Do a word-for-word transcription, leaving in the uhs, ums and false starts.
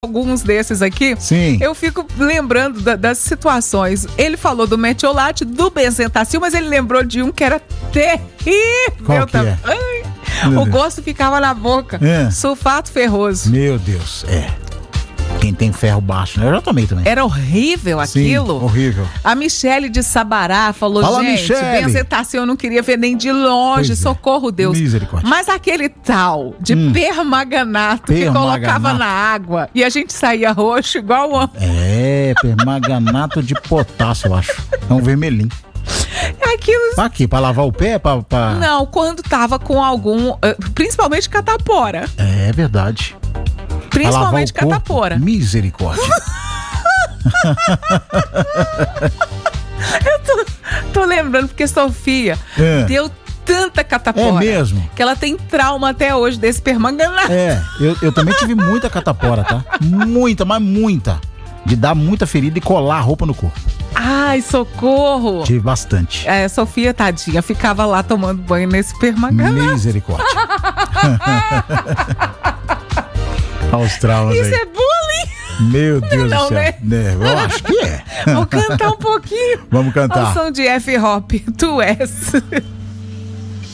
alguns desses aqui, Sim. eu fico lembrando da, das situações. Ele falou do metiolate, do Benzentacil, mas ele lembrou de um que era terrível. Qual que é? Ai, o gosto ficava na boca. É. Sulfato ferroso. Meu Deus, é. Quem tem ferro baixo, né? Eu já tomei também. Era horrível aquilo. Sim, horrível. A Michele de Sabará falou, Fala, gente, Michele. Benzentacil eu não queria ver nem de longe, Pois é. socorro Deus. Misericórdia. Mas aquele tal de Hum. permaganato que Permaganato. colocava na água e a gente saía roxo igual um... É, permanganato de potássio, eu acho. É um vermelhinho. Aquilo... Pra quê? Pra lavar o pé? Pra, pra... Não, quando tava com algum... eh, Principalmente catapora. É verdade. Principalmente Pra lavar o corpo. catapora. Misericórdia. Eu tô, tô lembrando porque Sofia É. deu tanta catapora. É mesmo? Que ela tem trauma até hoje desse permanganato. É, eu, eu também tive muita catapora, tá? Muita, mas muita. De dar muita ferida e colar a roupa no corpo. Ai, socorro. Tive bastante. É, Sofia, tadinha, ficava lá tomando banho nesse permanganato. Misericórdia. Olha os traumas Isso aí. é bullying. Meu Deus Não, do céu. né? Né? Eu acho que é. Vou cantar um pouquinho. Vamos cantar. Ao som de F-Hop, tu és.